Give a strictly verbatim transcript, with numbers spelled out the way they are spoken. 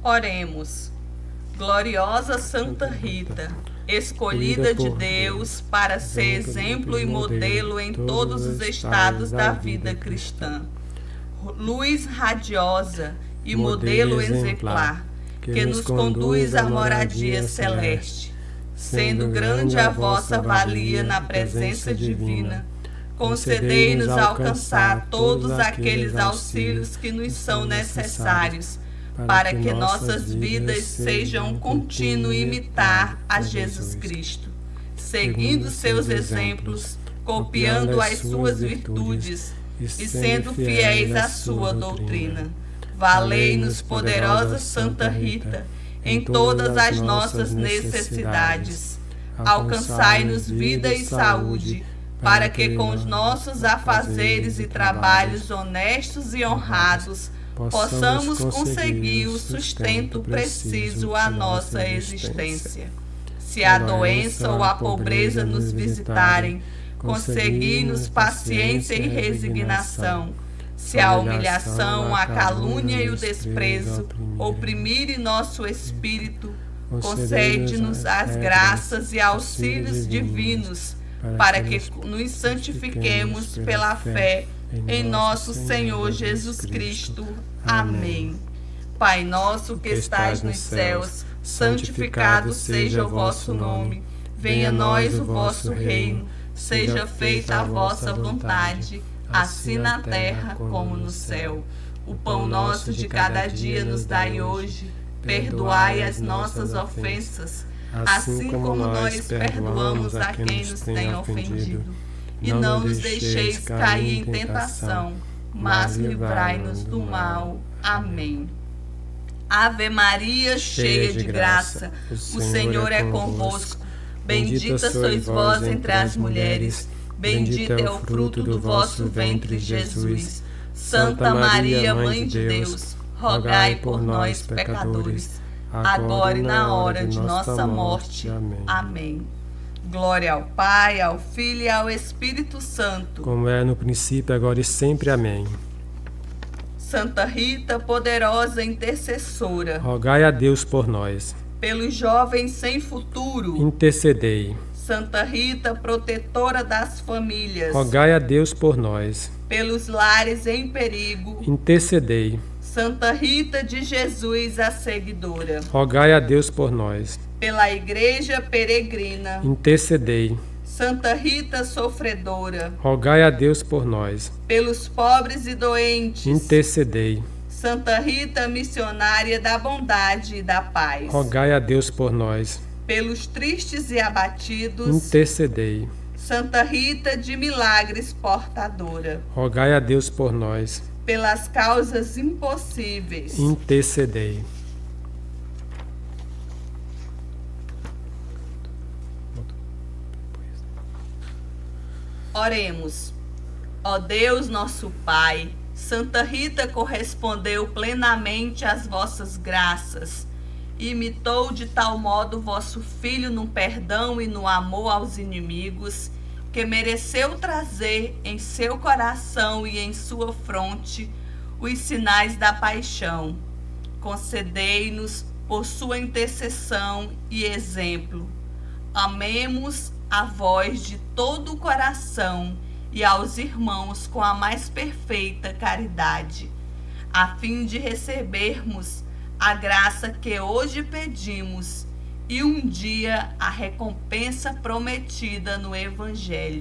Oremos. Gloriosa Santa Rita, escolhida de Deus para ser exemplo e modelo em todos os estados da vida cristã, luz radiosa e modelo exemplar, que nos conduz à moradia celeste, sendo grande a vossa valia na presença divina, concedei-nos alcançar todos aqueles auxílios que nos são necessários, para que nossas vidas sejam um contínuo imitar a Jesus Cristo, seguindo seus exemplos, copiando as suas virtudes e sendo fiéis à sua doutrina. Valei-nos, poderosa Santa Rita, em todas as nossas necessidades. Alcançai-nos vida e saúde, para que com os nossos afazeres e trabalhos honestos e honrados possamos conseguir o sustento preciso à nossa existência. Se a doença ou a pobreza nos visitarem, concedei-nos paciência e resignação. Se a humilhação, a calúnia e o desprezo oprimirem nosso espírito, concede-nos as graças e auxílios divinos, para que nos santifiquemos pela fé em nosso Senhor Jesus Cristo. Amém. Pai nosso que estais nos céus, santificado seja o vosso nome. Venha a nós o vosso reino. Seja feita a vossa vontade, assim na terra como no céu. O pão nosso de cada dia nos dai hoje. Perdoai as nossas ofensas, assim como nós perdoamos a quem nos tem ofendido. E não nos deixeis cair em tentação, mas livrai-nos do mal. Amém. Ave Maria, cheia de graça, o Senhor é convosco. Bendita sois vós entre as mulheres, bendito é o fruto do vosso ventre, Jesus. Santa Maria, Mãe de Deus, rogai por nós, pecadores, agora e na hora de nossa morte. Amém. Glória ao Pai, ao Filho e ao Espírito Santo, como é no princípio, agora e sempre. Amém. Santa Rita, poderosa intercessora, rogai a Deus por nós. Pelos jovens sem futuro, intercedei. Santa Rita, protetora das famílias, rogai a Deus por nós. Pelos lares em perigo, intercedei. Santa Rita de Jesus, a seguidora, rogai a Deus por nós. Pela Igreja peregrina, intercedei. Santa Rita sofredora, rogai a Deus por nós. Pelos pobres e doentes, intercedei. Santa Rita, missionária da bondade e da paz, rogai a Deus por nós. Pelos tristes e abatidos, intercedei. Santa Rita de milagres portadora, rogai a Deus por nós. Pelas causas impossíveis, intercedei. Oremos. Ó Deus, nosso Pai, Santa Rita correspondeu plenamente às vossas graças, imitou de tal modo vosso Filho no perdão e no amor aos inimigos, que mereceu trazer em seu coração e em sua fronte os sinais da paixão. Concedei-nos, por sua intercessão e exemplo, amemos a vós de todo o coração e aos irmãos com a mais perfeita caridade, a fim de recebermos a graça que hoje pedimos e um dia a recompensa prometida no Evangelho.